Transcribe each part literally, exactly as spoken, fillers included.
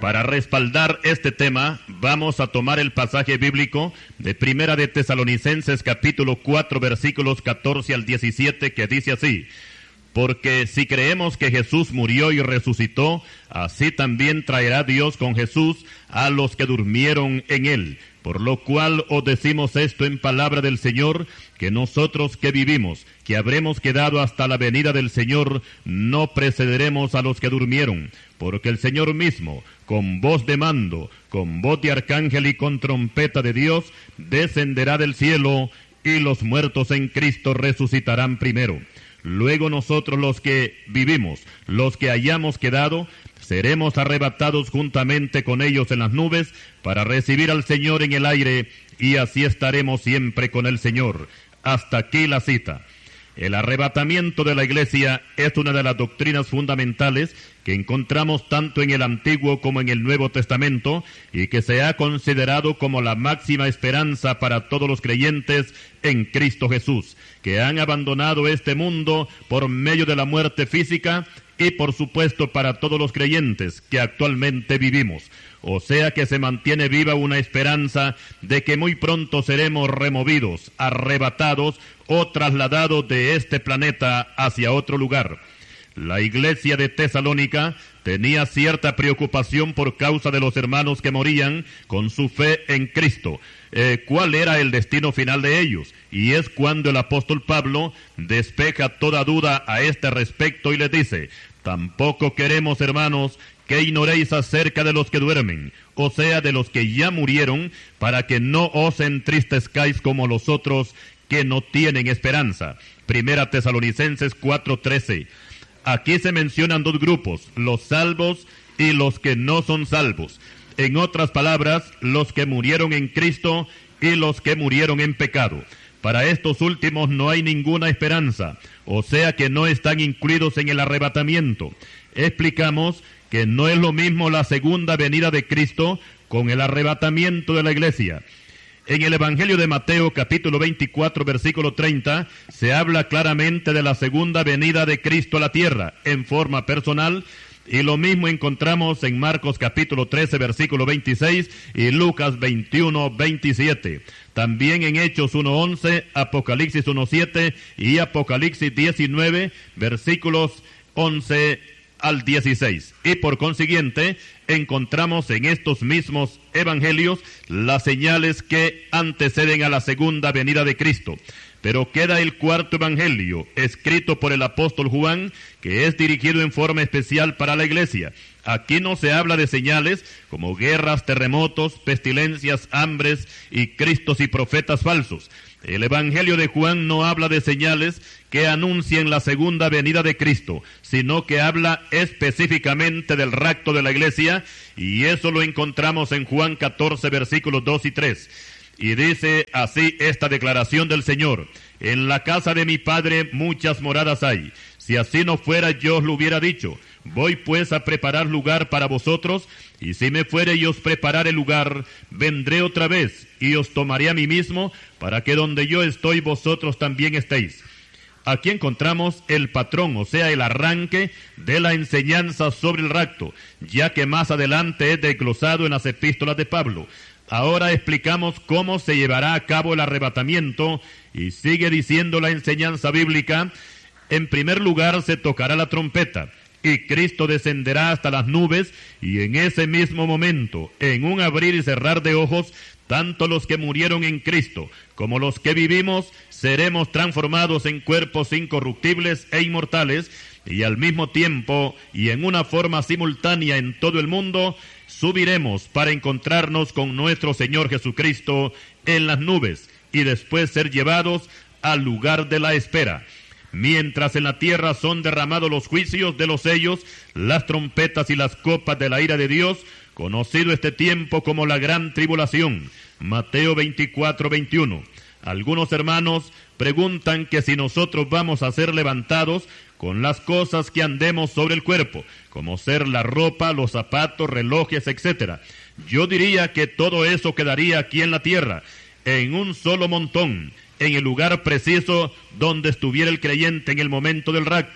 Para respaldar este tema, vamos a tomar el pasaje bíblico de Primera de Tesalonicenses, capítulo cuatro, versículos catorce al diecisiete, que dice así: porque si creemos que Jesús murió y resucitó, así también traerá Dios con Jesús a los que durmieron en él. Por lo cual os decimos esto en palabra del Señor, que nosotros que vivimos, que habremos quedado hasta la venida del Señor, no precederemos a los que durmieron. Porque el Señor mismo, con voz de mando, con voz de arcángel y con trompeta de Dios, descenderá del cielo, y los muertos en Cristo resucitarán primero. Luego nosotros los que vivimos, los que hayamos quedado, seremos arrebatados juntamente con ellos en las nubes para recibir al Señor en el aire, y así estaremos siempre con el Señor. Hasta aquí la cita. El arrebatamiento de la iglesia es una de las doctrinas fundamentales que encontramos tanto en el Antiguo como en el Nuevo Testamento, y que se ha considerado como la máxima esperanza para todos los creyentes en Cristo Jesús, que han abandonado este mundo por medio de la muerte física, y por supuesto para todos los creyentes que actualmente vivimos. O sea que se mantiene viva una esperanza de que muy pronto seremos removidos, arrebatados o trasladados de este planeta hacia otro lugar. La iglesia de Tesalónica tenía cierta preocupación por causa de los hermanos que morían con su fe en Cristo. Eh, ¿Cuál era el destino final de ellos? Y es cuando el apóstol Pablo despeja toda duda a este respecto y les dice: tampoco queremos, hermanos, que ignoréis acerca de los que duermen, o sea, de los que ya murieron, para que no os entristezcáis como los otros que no tienen esperanza. Primera Tesalonicenses cuatro trece. Aquí se mencionan dos grupos, los salvos y los que no son salvos. En otras palabras, los que murieron en Cristo y los que murieron en pecado. Para estos últimos no hay ninguna esperanza, o sea que no están incluidos en el arrebatamiento. Explicamos que no es lo mismo la segunda venida de Cristo con el arrebatamiento de la iglesia. En el Evangelio de Mateo, capítulo veinticuatro, versículo treinta, se habla claramente de la segunda venida de Cristo a la tierra, en forma personal, y lo mismo encontramos en Marcos, capítulo trece, versículo veintiséis, y Lucas veintiuno, veintisiete. También en Hechos uno once, Apocalipsis uno siete y Apocalipsis diecinueve, versículos once al dieciséis. Y por consiguiente, encontramos en estos mismos evangelios las señales que anteceden a la segunda venida de Cristo. Pero queda el cuarto evangelio, escrito por el apóstol Juan, que es dirigido en forma especial para la iglesia. Aquí no se habla de señales como guerras, terremotos, pestilencias, hambres y cristos y profetas falsos. El evangelio de Juan no habla de señales que anuncien la segunda venida de Cristo, sino que habla específicamente del rapto de la iglesia, y eso lo encontramos en Juan catorce, versículos dos y tres. Y dice así esta declaración del Señor: en la casa de mi Padre muchas moradas hay. Si así no fuera, yo os lo hubiera dicho. Voy pues a preparar lugar para vosotros, y si me fuere y os preparare lugar, vendré otra vez, y os tomaré a mí mismo, para que donde yo estoy vosotros también estéis. Aquí encontramos el patrón, o sea, el arranque de la enseñanza sobre el rapto, ya que más adelante es desglosado en las epístolas de Pablo. Ahora explicamos cómo se llevará a cabo el arrebatamiento, y sigue diciendo la enseñanza bíblica: en primer lugar se tocará la trompeta, y Cristo descenderá hasta las nubes, y en ese mismo momento, en un abrir y cerrar de ojos, tanto los que murieron en Cristo como los que vivimos seremos transformados en cuerpos incorruptibles e inmortales, y al mismo tiempo y en una forma simultánea en todo el mundo, subiremos para encontrarnos con nuestro Señor Jesucristo en las nubes, y después ser llevados al lugar de la espera. Mientras en la tierra son derramados los juicios de los sellos, las trompetas y las copas de la ira de Dios, conocido este tiempo como la gran tribulación. Mateo veinticuatro, veintiuno. Algunos hermanos preguntan que si nosotros vamos a ser levantados con las cosas que andemos sobre el cuerpo, como ser la ropa, los zapatos, relojes, etcétera. Yo diría que todo eso quedaría aquí en la tierra, en un solo montón, en el lugar preciso donde estuviera el creyente en el momento del rapto.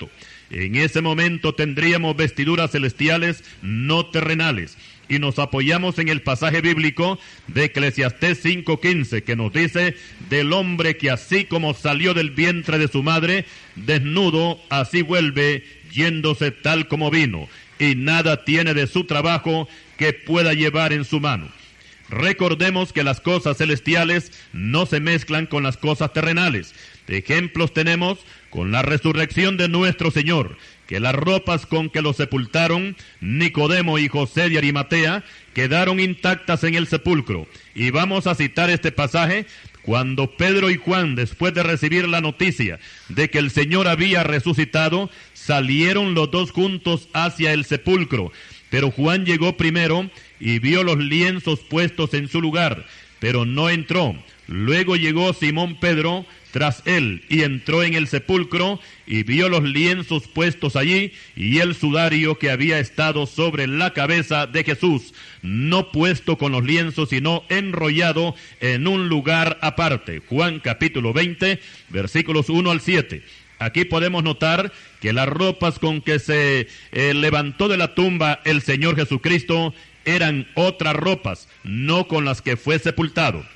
En ese momento tendríamos vestiduras celestiales, no terrenales. Y nos apoyamos en el pasaje bíblico de Eclesiastés cinco quince, que nos dice, del hombre que así como salió del vientre de su madre, desnudo, así vuelve, yéndose tal como vino, y nada tiene de su trabajo que pueda llevar en su mano. Recordemos que las cosas celestiales no se mezclan con las cosas terrenales. Ejemplos tenemos con la resurrección de nuestro Señor, que las ropas con que lo sepultaron Nicodemo y José de Arimatea quedaron intactas en el sepulcro. Y vamos a citar este pasaje cuando Pedro y Juan, después de recibir la noticia de que el Señor había resucitado, salieron los dos juntos hacia el sepulcro. Pero Juan llegó primero y vio los lienzos puestos en su lugar, pero no entró. Luego llegó Simón Pedro tras él y entró en el sepulcro y vio los lienzos puestos allí y el sudario que había estado sobre la cabeza de Jesús, no puesto con los lienzos, sino enrollado en un lugar aparte. Juan capítulo veinte, versículos uno al siete. Aquí podemos notar que las ropas con que se eh, levantó de la tumba el Señor Jesucristo eran otras ropas, no con las que fue sepultado.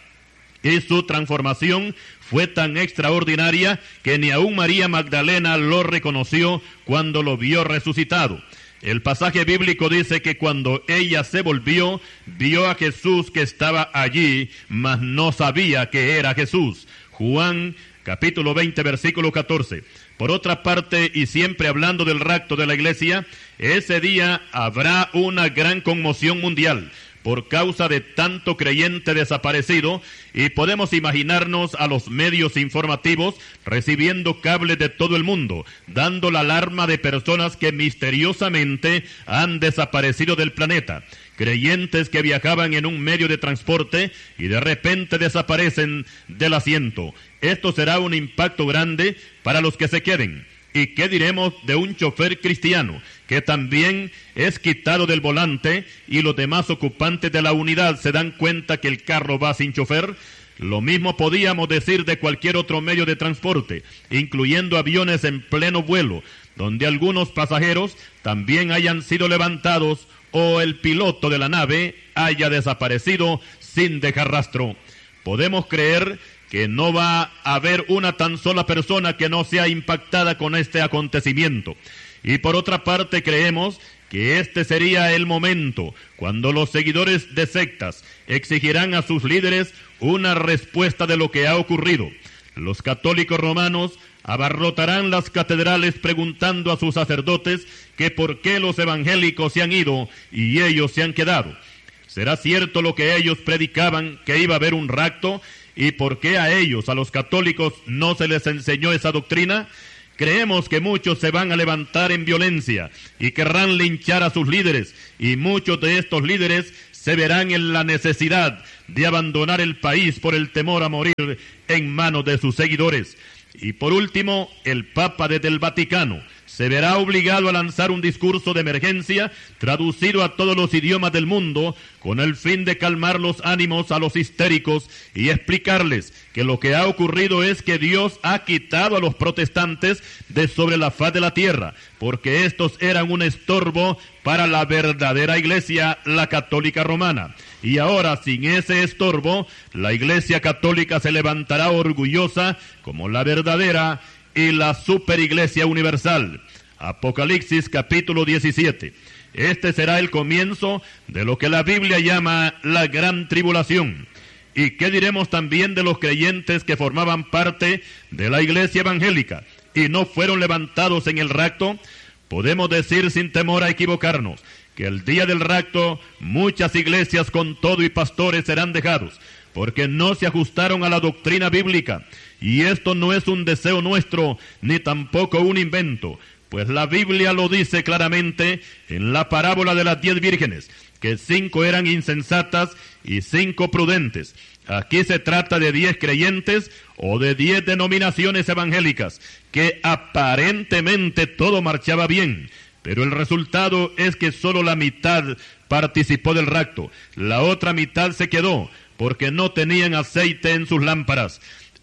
Y su transformación fue tan extraordinaria que ni aun María Magdalena lo reconoció cuando lo vio resucitado. El pasaje bíblico dice que cuando ella se volvió, vio a Jesús que estaba allí, mas no sabía que era Jesús. Juan capítulo veinte, versículo catorce. Por otra parte, y siempre hablando del rapto de la iglesia, ese día habrá una gran conmoción mundial por causa de tanto creyente desaparecido, y podemos imaginarnos a los medios informativos recibiendo cables de todo el mundo, dando la alarma de personas que misteriosamente han desaparecido del planeta. Creyentes que viajaban en un medio de transporte y de repente desaparecen del asiento. Esto será un impacto grande para los que se queden. ¿Y qué diremos de un chofer cristiano que también es quitado del volante y los demás ocupantes de la unidad se dan cuenta que el carro va sin chofer? Lo mismo podíamos decir de cualquier otro medio de transporte, incluyendo aviones en pleno vuelo, donde algunos pasajeros también hayan sido levantados o el piloto de la nave haya desaparecido sin dejar rastro. Podemos creer que no va a haber una tan sola persona que no sea impactada con este acontecimiento. Y por otra parte creemos que este sería el momento cuando los seguidores de sectas exigirán a sus líderes una respuesta de lo que ha ocurrido. Los católicos romanos abarrotarán las catedrales preguntando a sus sacerdotes que por qué los evangélicos se han ido y ellos se han quedado. ¿Será cierto lo que ellos predicaban, que iba a haber un rapto? ¿Y por qué a ellos, a los católicos, no se les enseñó esa doctrina? Creemos que muchos se van a levantar en violencia y querrán linchar a sus líderes, y muchos de estos líderes se verán en la necesidad de abandonar el país por el temor a morir en manos de sus seguidores. Y por último, el Papa desde el Vaticano se verá obligado a lanzar un discurso de emergencia traducido a todos los idiomas del mundo con el fin de calmar los ánimos a los histéricos y explicarles que lo que ha ocurrido es que Dios ha quitado a los protestantes de sobre la faz de la tierra, porque estos eran un estorbo para la verdadera iglesia, la católica romana. Y ahora, sin ese estorbo, la iglesia católica se levantará orgullosa como la verdadera y la superiglesia universal. Apocalipsis capítulo diecisiete. Este será el comienzo de lo que la Biblia llama la gran tribulación. ¿Y qué diremos también de los creyentes que formaban parte de la iglesia evangélica y no fueron levantados en el rapto? Podemos decir sin temor a equivocarnos que el día del rapto muchas iglesias con todo y pastores serán dejados, porque no se ajustaron a la doctrina bíblica. Y esto no es un deseo nuestro, ni tampoco un invento, pues la Biblia lo dice claramente en la parábola de las diez vírgenes, que cinco eran insensatas y cinco prudentes. Aquí se trata de diez creyentes o de diez denominaciones evangélicas, que aparentemente todo marchaba bien, pero el resultado es que solo la mitad participó del rapto, la otra mitad se quedó, porque no tenían aceite en sus lámparas.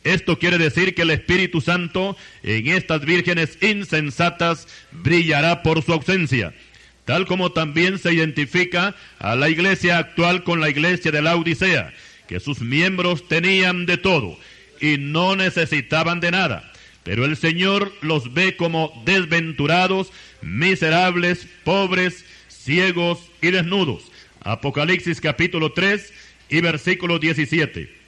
Esto quiere decir que el Espíritu Santo en estas vírgenes insensatas brillará por su ausencia, tal como también se identifica a la iglesia actual con la iglesia de la Odisea, que sus miembros tenían de todo y no necesitaban de nada, pero el Señor los ve como desventurados, miserables, pobres, ciegos y desnudos. Apocalipsis capítulo tres y versículo diecisiete.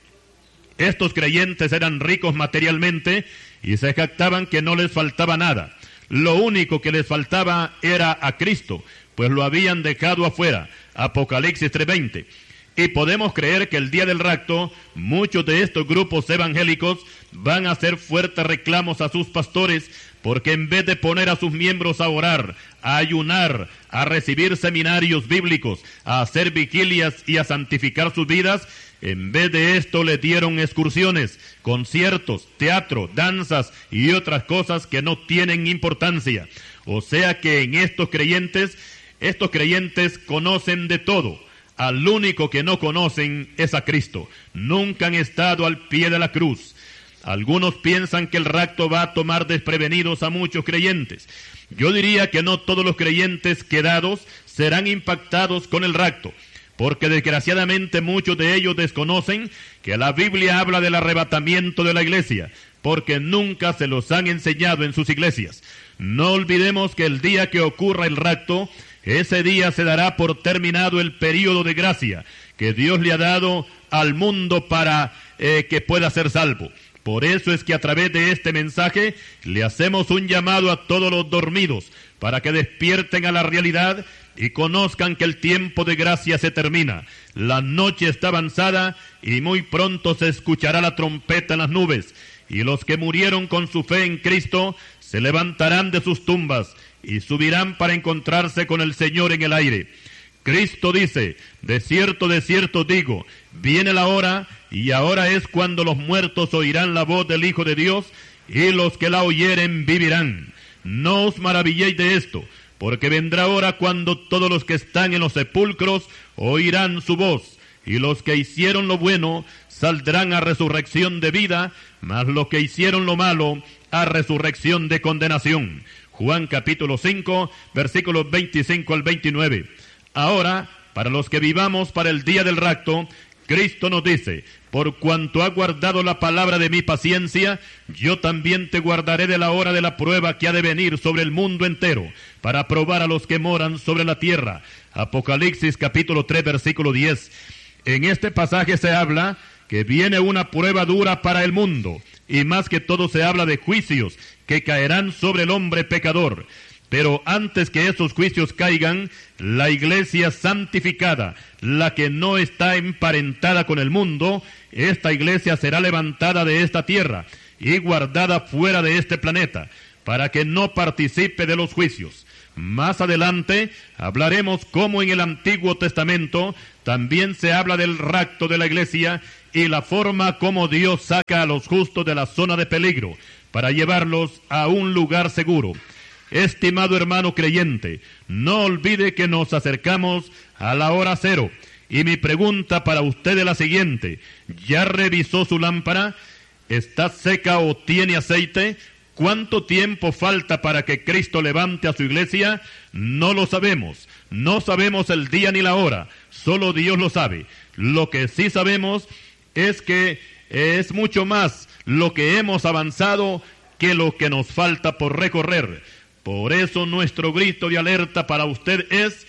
Estos creyentes eran ricos materialmente y se jactaban que no les faltaba nada. Lo único que les faltaba era a Cristo, pues lo habían dejado afuera. Apocalipsis tres veinte. Y podemos creer que el día del rapto, muchos de estos grupos evangélicos van a hacer fuertes reclamos a sus pastores, porque en vez de poner a sus miembros a orar, a ayunar, a recibir seminarios bíblicos, a hacer vigilias y a santificar sus vidas, en vez de esto le dieron excursiones, conciertos, teatro, danzas y otras cosas que no tienen importancia. O sea que en estos creyentes, estos creyentes conocen de todo. Al único que no conocen es a Cristo. Nunca han estado al pie de la cruz. Algunos piensan que el rapto va a tomar desprevenidos a muchos creyentes. Yo diría que no todos los creyentes quedados serán impactados con el rapto, porque desgraciadamente muchos de ellos desconocen que la Biblia habla del arrebatamiento de la iglesia, porque nunca se los han enseñado en sus iglesias. No olvidemos que el día que ocurra el rapto, ese día se dará por terminado el período de gracia que Dios le ha dado al mundo para eh, que pueda ser salvo. Por eso es que a través de este mensaje le hacemos un llamado a todos los dormidos para que despierten a la realidad y conozcan que el tiempo de gracia se termina. La noche está avanzada y muy pronto se escuchará la trompeta en las nubes, y los que murieron con su fe en Cristo se levantarán de sus tumbas y subirán para encontrarse con el Señor en el aire. Cristo dice: de cierto, de cierto digo, viene la hora, y ahora es cuando los muertos oirán la voz del Hijo de Dios, y los que la oyeren vivirán. No os maravilléis de esto, porque vendrá hora cuando todos los que están en los sepulcros oirán su voz, y los que hicieron lo bueno saldrán a resurrección de vida, mas los que hicieron lo malo a resurrección de condenación. Juan capítulo cinco, versículos veinticinco al veintinueve. Ahora, para los que vivamos para el día del rapto, Cristo nos dice: por cuanto has guardado la palabra de mi paciencia, yo también te guardaré de la hora de la prueba que ha de venir sobre el mundo entero, para probar a los que moran sobre la tierra. Apocalipsis capítulo tres, versículo diez. En este pasaje se habla que viene una prueba dura para el mundo, y más que todo se habla de juicios que caerán sobre el hombre pecador. Pero antes que esos juicios caigan, la iglesia santificada, la que no está emparentada con el mundo, esta iglesia será levantada de esta tierra y guardada fuera de este planeta, para que no participe de los juicios. Más adelante hablaremos cómo en el Antiguo Testamento también se habla del rapto de la iglesia y la forma como Dios saca a los justos de la zona de peligro para llevarlos a un lugar seguro. Estimado hermano creyente, no olvide que nos acercamos a la hora cero. Y mi pregunta para usted es la siguiente: ¿ya revisó su lámpara? ¿Está seca o tiene aceite? ¿Cuánto tiempo falta para que Cristo levante a su iglesia? No lo sabemos. No sabemos el día ni la hora. Solo Dios lo sabe. Lo que sí sabemos es que es mucho más lo que hemos avanzado que lo que nos falta por recorrer. Por eso nuestro grito de alerta para usted es: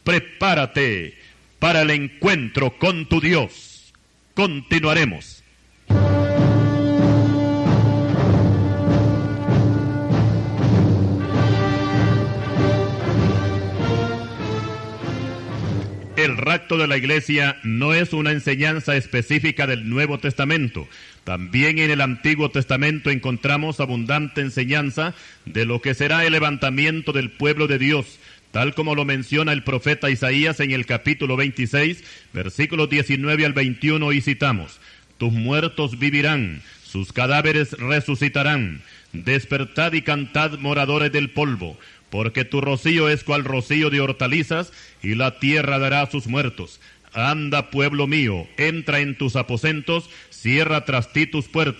prepárate para el encuentro con tu Dios. Continuaremos. El rapto de la iglesia no es una enseñanza específica del Nuevo Testamento. También en el Antiguo Testamento encontramos abundante enseñanza de lo que será el levantamiento del pueblo de Dios, tal como lo menciona el profeta Isaías en el capítulo veintiséis, versículos diecinueve al veintiuno, y citamos: tus muertos vivirán, sus cadáveres resucitarán. Despertad y cantad, moradores del polvo, porque tu rocío es cual rocío de hortalizas, y la tierra dará a sus muertos. Anda, pueblo mío, entra en tus aposentos, cierra tras ti tus puertas,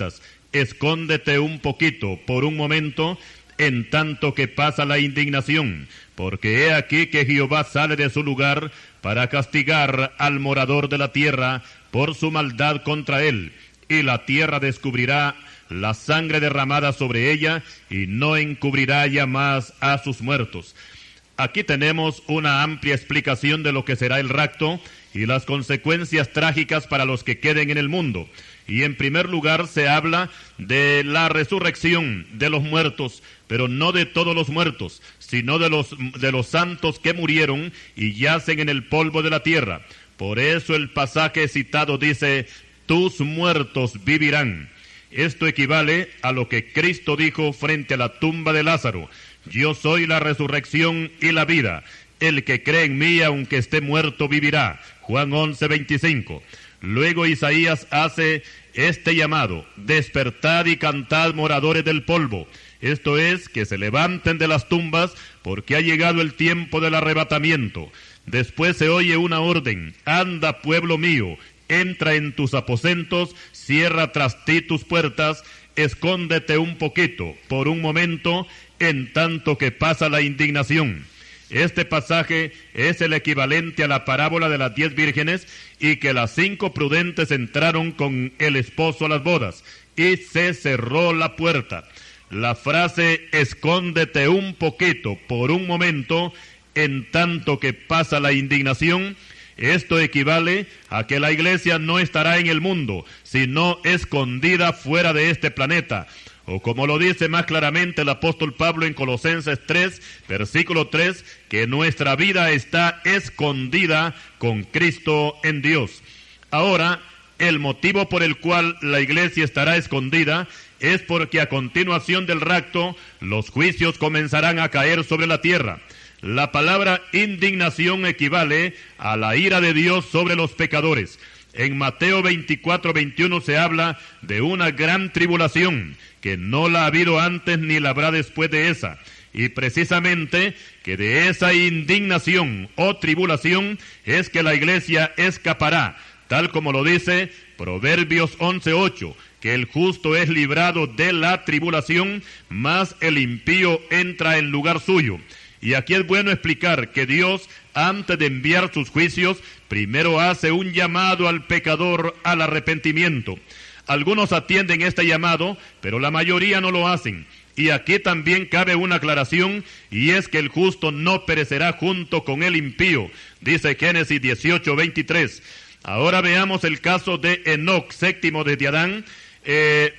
escóndete un poquito por un momento, en tanto que pasa la indignación, porque he aquí que Jehová sale de su lugar para castigar al morador de la tierra por su maldad contra él, y la tierra descubrirá la sangre derramada sobre ella, y no encubrirá ya más a sus muertos. Aquí tenemos una amplia explicación de lo que será el rapto y las consecuencias trágicas para los que queden en el mundo. Y en primer lugar se habla de la resurrección de los muertos, pero no de todos los muertos, sino de los, de los santos que murieron y yacen en el polvo de la tierra. Por eso el pasaje citado dice, tus muertos vivirán. Esto equivale a lo que Cristo dijo frente a la tumba de Lázaro. Yo soy la resurrección y la vida. El que cree en mí, aunque esté muerto, vivirá. Juan once, veinticinco. Luego Isaías hace este llamado, despertad y cantad, moradores del polvo. Esto es, que se levanten de las tumbas, porque ha llegado el tiempo del arrebatamiento. Después se oye una orden, anda, pueblo mío, entra en tus aposentos, cierra tras ti tus puertas, escóndete un poquito, por un momento, en tanto que pasa la indignación. Este pasaje es el equivalente a la parábola de las diez vírgenes, y que las cinco prudentes entraron con el esposo a las bodas, y se cerró la puerta. La frase, escóndete un poquito, por un momento, en tanto que pasa la indignación, esto equivale a que la iglesia no estará en el mundo, sino escondida fuera de este planeta. O como lo dice más claramente el apóstol Pablo en Colosenses tres, versículo tres, que nuestra vida está escondida con Cristo en Dios. Ahora, el motivo por el cual la iglesia estará escondida es porque a continuación del rapto, los juicios comenzarán a caer sobre la tierra. La palabra indignación equivale a la ira de Dios sobre los pecadores. En Mateo veinticuatro, veintiuno se habla de una gran tribulación, que no la ha habido antes ni la habrá después de esa. Y precisamente que de esa indignación o tribulación es que la iglesia escapará, tal como lo dice Proverbios once, ocho, que el justo es librado de la tribulación, mas el impío entra en lugar suyo. Y aquí es bueno explicar que Dios, antes de enviar sus juicios, primero hace un llamado al pecador al arrepentimiento. Algunos atienden este llamado, pero la mayoría no lo hacen. Y aquí también cabe una aclaración, y es que el justo no perecerá junto con el impío, dice Génesis dieciocho, veintitrés. Ahora veamos el caso de Enoc, séptimo desde Adán. Eh,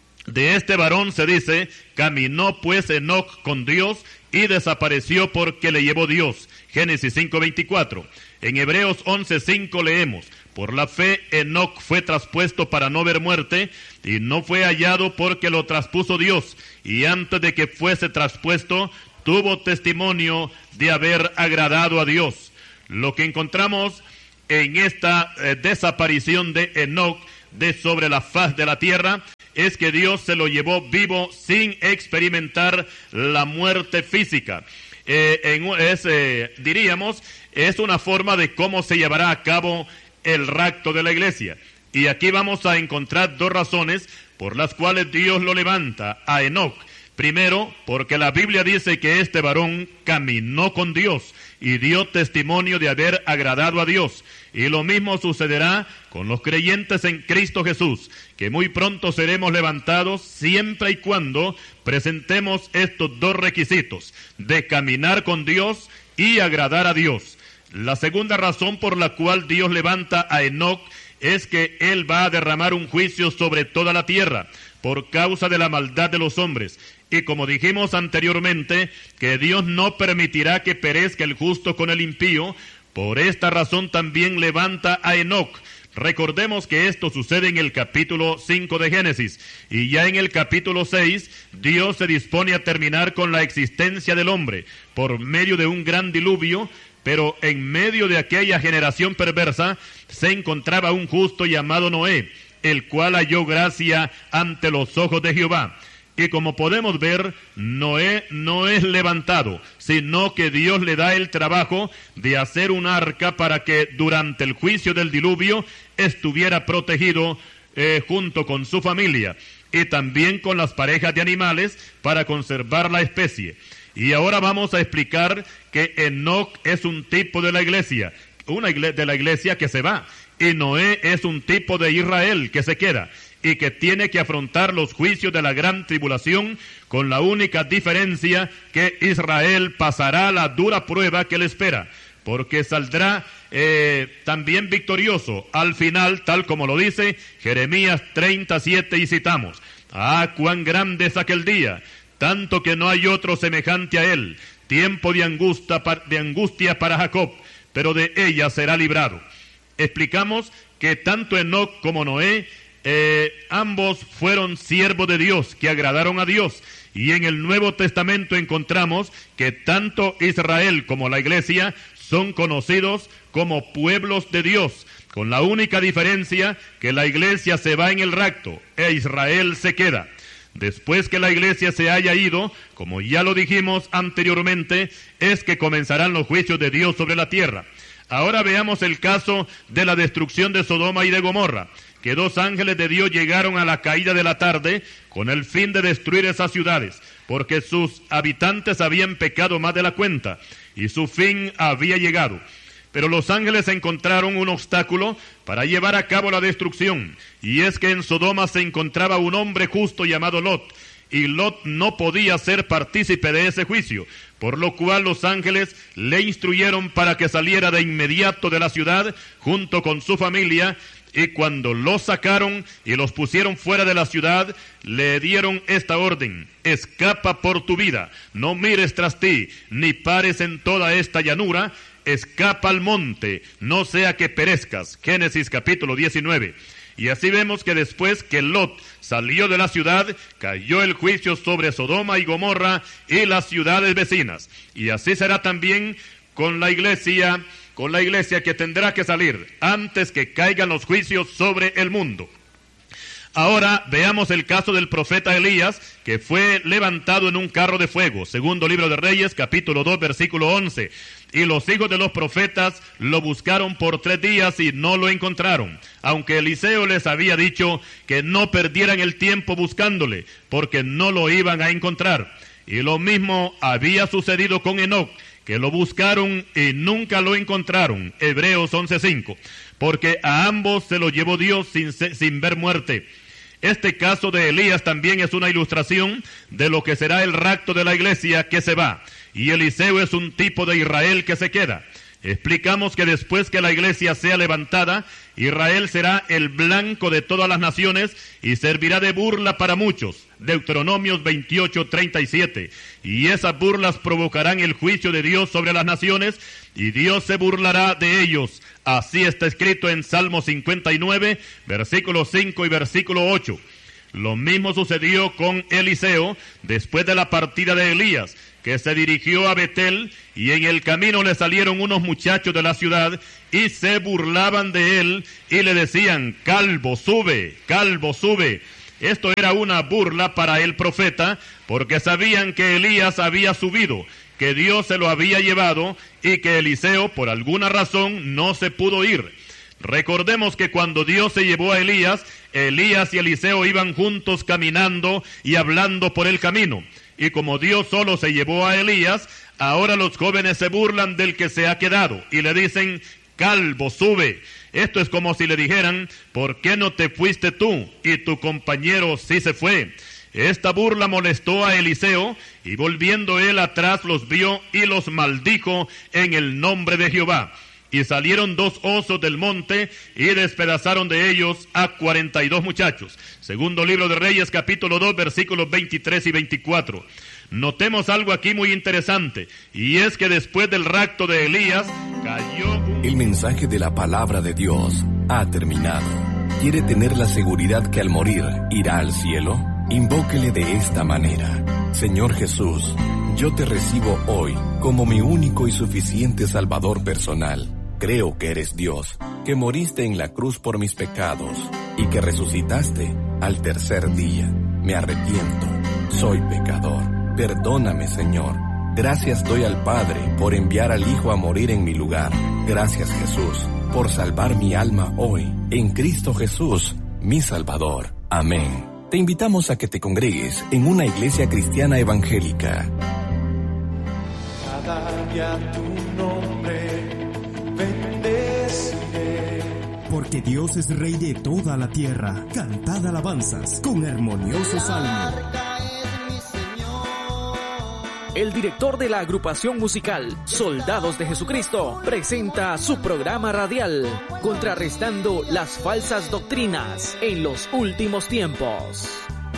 de este varón se dice, caminó pues Enoc con Dios, y desapareció porque le llevó Dios. Génesis cinco, veinticuatro. En Hebreos once, cinco leemos, por la fe Enoc fue traspuesto para no ver muerte, y no fue hallado porque lo traspuso Dios, y antes de que fuese traspuesto, tuvo testimonio de haber agradado a Dios. Lo que encontramos en esta eh, desaparición de Enoc de sobre la faz de la tierra es que Dios se lo llevó vivo sin experimentar la muerte física. Eh, en, es, eh, diríamos, es una forma de cómo se llevará a cabo el rapto de la iglesia. Y aquí vamos a encontrar dos razones por las cuales Dios lo levanta a Enoc. Primero, porque la Biblia dice que este varón caminó con Dios y dio testimonio de haber agradado a Dios. Y lo mismo sucederá con los creyentes en Cristo Jesús, que muy pronto seremos levantados siempre y cuando presentemos estos dos requisitos, de caminar con Dios y agradar a Dios. La segunda razón por la cual Dios levanta a Enoc es que Él va a derramar un juicio sobre toda la tierra por causa de la maldad de los hombres. Y como dijimos anteriormente, que Dios no permitirá que perezca el justo con el impío. Por esta razón también levanta a Enoc. Recordemos que esto sucede en el capítulo cinco de Génesis, y ya en el capítulo seis, Dios se dispone a terminar con la existencia del hombre por medio de un gran diluvio, pero en medio de aquella generación perversa se encontraba un justo llamado Noé, el cual halló gracia ante los ojos de Jehová. Y como podemos ver, Noé no es levantado, sino que Dios le da el trabajo de hacer un arca para que durante el juicio del diluvio estuviera protegido eh, junto con su familia. y también con las parejas de animales para conservar la especie. Y ahora vamos a explicar que Enoc es un tipo de la iglesia, una igle- de la iglesia que se va, y Noé es un tipo de Israel que se queda, y que tiene que afrontar los juicios de la gran tribulación, con la única diferencia que Israel pasará la dura prueba que le espera, porque saldrá eh, también victorioso al final, tal como lo dice Jeremías treinta y siete, y citamos: «Ah, cuán grande es aquel día, tanto que no hay otro semejante a él, tiempo de angustia, de angustia para Jacob, pero de ella será librado». Explicamos que tanto Enoc como Noé, eh, ambos fueron siervos de Dios, que agradaron a Dios. Y en el Nuevo Testamento encontramos que tanto Israel como la iglesia son conocidos como pueblos de Dios, con la única diferencia que la iglesia se va en el rapto e Israel se queda. Después que la iglesia se haya ido, como ya lo dijimos anteriormente, es que comenzarán los juicios de Dios sobre la tierra. Ahora veamos el caso de la destrucción de Sodoma y de Gomorra, que dos ángeles de Dios llegaron a la caída de la tarde con el fin de destruir esas ciudades, porque sus habitantes habían pecado más de la cuenta y su fin había llegado. Pero los ángeles encontraron un obstáculo para llevar a cabo la destrucción, y es que en Sodoma se encontraba un hombre justo llamado Lot, y Lot no podía ser partícipe de ese juicio, por lo cual los ángeles le instruyeron para que saliera de inmediato de la ciudad junto con su familia, y cuando los sacaron y los pusieron fuera de la ciudad, le dieron esta orden: escapa por tu vida, no mires tras ti, ni pares en toda esta llanura, escapa al monte, no sea que perezcas. Génesis capítulo diecinueve. Y así vemos que después que Lot salió de la ciudad, cayó el juicio sobre Sodoma y Gomorra y las ciudades vecinas. Y así será también con la iglesia, con la iglesia que tendrá que salir antes que caigan los juicios sobre el mundo. Ahora veamos el caso del profeta Elías, que fue levantado en un carro de fuego. Segundo libro de Reyes, capítulo dos, versículo once. Y los hijos de los profetas lo buscaron por tres días y no lo encontraron, aunque Eliseo les había dicho que no perdieran el tiempo buscándole, porque no lo iban a encontrar. Y lo mismo había sucedido con Enoc, que lo buscaron y nunca lo encontraron. Hebreos once cinco. Porque a ambos se lo llevó Dios sin, sin ver muerte. Este caso de Elías también es una ilustración de lo que será el rapto de la iglesia que se va. Y Eliseo es un tipo de Israel que se queda. Explicamos que después que la iglesia sea levantada, Israel será el blanco de todas las naciones y servirá de burla para muchos. Deuteronomios veintiocho, treinta y siete. Y esas burlas provocarán el juicio de Dios sobre las naciones, y Dios se burlará de ellos. Así está escrito en Salmo cincuenta y nueve, versículo cinco y versículo ocho. Lo mismo sucedió con Eliseo después de la partida de Elías, que se dirigió a Betel, y en el camino le salieron unos muchachos de la ciudad y se burlaban de él y le decían: calvo, sube, calvo, sube. Esto era una burla para el profeta, porque sabían que Elías había subido, que Dios se lo había llevado y que Eliseo por alguna razón no se pudo ir. Recordemos que cuando Dios se llevó a Elías, Elías y Eliseo iban juntos caminando y hablando por el camino. Y como Dios solo se llevó a Elías, ahora los jóvenes se burlan del que se ha quedado y le dicen: calvo, sube. Esto es como si le dijeran: ¿por qué no te fuiste tú y tu compañero sí se fue? Esta burla molestó a Eliseo, y volviendo él atrás los vio y los maldijo en el nombre de Jehová. Y salieron dos osos del monte y despedazaron de ellos a cuarenta y dos muchachos. Segundo libro de Reyes, capítulo dos, versículos veintitrés y veinticuatro. Notemos algo aquí muy interesante, y es que después del rapto de Elías cayó un... El mensaje de la palabra de Dios ha terminado. ¿Quiere tener la seguridad que al morir irá al cielo? Invóquele de esta manera: Señor Jesús, yo te recibo hoy como mi único y suficiente Salvador personal. Creo que eres Dios, que moriste en la cruz por mis pecados y que resucitaste al tercer día. Me arrepiento, soy pecador. Perdóname, Señor. Gracias doy al Padre por enviar al Hijo a morir en mi lugar. Gracias, Jesús, por salvar mi alma hoy, en Cristo Jesús, mi Salvador. Amén. te invitamos a que te congregues en una iglesia cristiana evangélica. Cada día tu nombre bendeciré. Porque Dios es Rey de toda la tierra. Cantad alabanzas con armonioso salmo. El director de la agrupación musical Soldados de Jesucristo presenta su programa radial, contrarrestando las falsas doctrinas en los últimos tiempos.